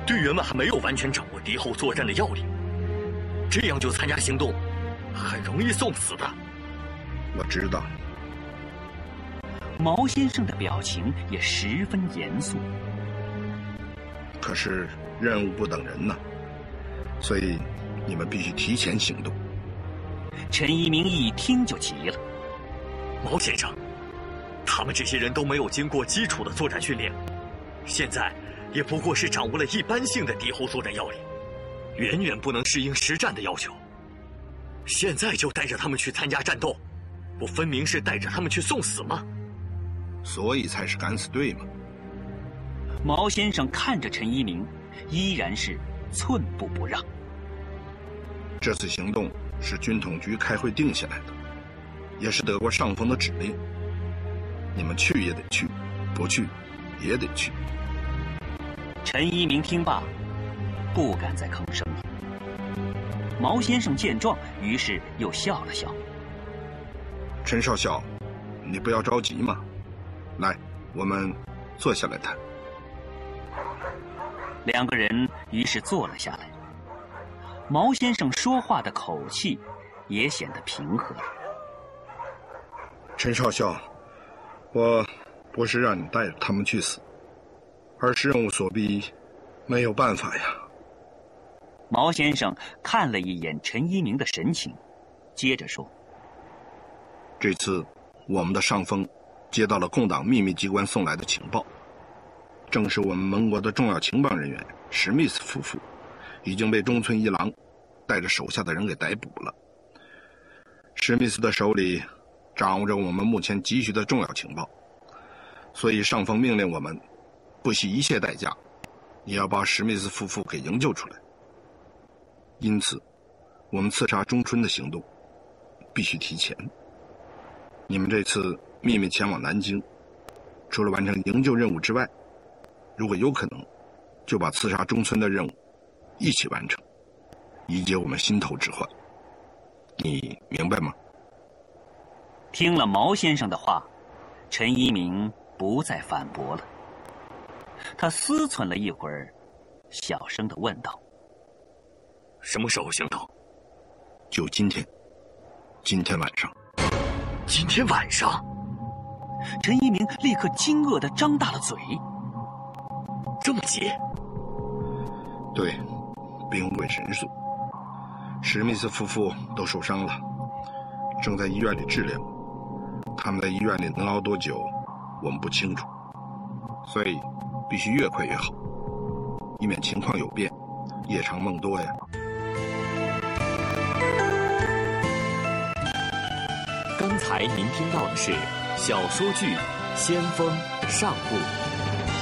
队员们还没有完全掌握敌后作战的要领，这样就参加行动，很容易送死的。 我知道。 毛先生的表情也十分严肃。 可是任务不等人呐，所以你们必须提前行动。 陈一鸣一听就急了： 毛先生，他们这些人都没有经过基础的作战训练，现在也不过是掌握了一般性的敌后作战要领，远远不能适应实战的要求。现在就带着他们去参加战斗，不分明是带着他们去送死吗？ 所以才是敢死队嘛。 毛先生看着陈一鸣，依然是寸步不让。 这次行动是军统局开会定下来的，也是得过上峰的指令。你们去也得去，不去也得去。 陈一鸣听罢，不敢再吭声了。毛先生见状，于是又笑了笑： 陈少校，你不要着急嘛，来，我们坐下来谈。 两个人于是坐了下来。毛先生说话的口气也显得平和了。 陈少校，我不是让你带着他们去死，而是任务所逼，没有办法呀。 毛先生看了一眼陈一鸣的神情，接着说： 这次我们的上峰接到了共党秘密机关送来的情报，正是我们盟国的重要情报人员史密斯夫妇已经被中村一郎带着手下的人给逮捕了。史密斯的手里掌握着我们目前急需的重要情报，所以上峰命令我们不惜一切代价也要把史密斯夫妇给营救出来。因此我们刺杀中村的行动必须提前。你们这次秘密前往南京，除了完成营救任务之外，如果有可能，就把刺杀中村的任务一起完成，以解我们心头之患。你明白吗？ 听了毛先生的话，陈一鸣不再反驳了。他思忖了一会儿，小声地问道： 什么时候行动？ 就今天，今天晚上。 今天晚上？ 陈一鸣立刻惊愕地张大了嘴。 这么急？ 对，兵贵神速。史密斯夫妇都受伤了，正在医院里治疗。他们在医院里能熬多久，我们不清楚，所以必须越快越好，以免情况有变，夜长梦多呀。 刚才您听到的是小说剧《先锋》上部。